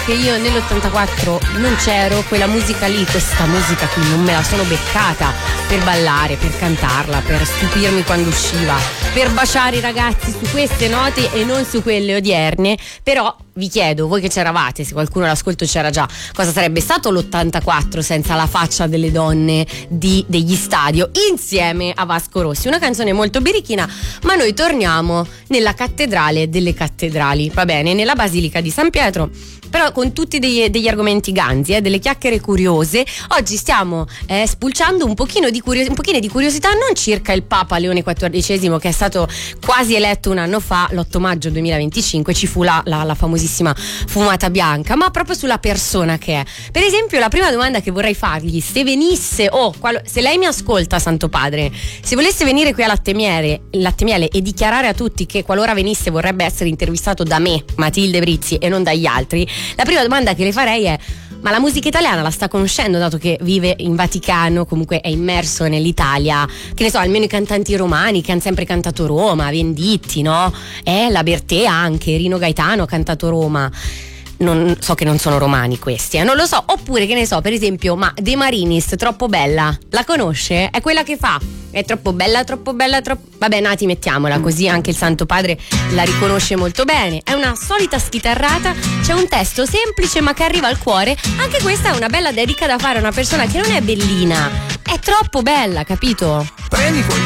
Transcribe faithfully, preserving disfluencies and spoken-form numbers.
che io nell'ottantaquattro non c'ero, quella musica lì, questa musica qui non me la sono beccata per ballare, per cantarla, per stupirmi quando usciva, per baciare i ragazzi su queste note e non su quelle odierne. Però vi chiedo, voi che c'eravate, se qualcuno all'ascolto c'era già, cosa sarebbe stato l'ottantaquattro senza la faccia delle donne di, degli Stadio insieme a Vasco Rossi? Una canzone molto birichina, ma noi torniamo nella cattedrale delle cattedrali, va bene, nella Basilica di San Pietro, però con tutti degli, degli argomenti ganzi, eh, delle chiacchiere curiose. Oggi stiamo eh, spulciando un pochino di curios- un pochino di curiosità, non circa il Papa Leone quattordicesimo, che è stato quasi eletto un anno fa, l'otto maggio duemilaventicinque, ci fu la, la, la famosissima fumata bianca, ma proprio sulla persona che è. Per esempio, la prima domanda che vorrei fargli, se venisse, o oh, qual- se lei mi ascolta, Santo Padre, se volesse venire qui a Latte Miele, Latte Miele e dichiarare a tutti che qualora venisse vorrebbe essere intervistato da me, Matilde Brizzi, e non dagli altri, la prima domanda che le farei è: ma la musica italiana la sta conoscendo, dato che vive in Vaticano, comunque è immerso nell'Italia, che ne so, almeno i cantanti romani che hanno sempre cantato Roma, Venditti, no? Eh, la Bertè anche, Rino Gaetano ha cantato Roma. Non so che non sono romani questi, eh, non lo so. Oppure, che ne so, per esempio, ma De Marinis, Troppo Bella, la conosce? È quella che fa È troppo bella, troppo bella, troppo... Vabbè, Nati, mettiamola, così anche il Santo Padre la riconosce molto bene. È una solita schitarrata, c'è un testo semplice ma che arriva al cuore. Anche questa è una bella dedica da fare a una persona che non è bellina, è troppo bella, capito? Prendi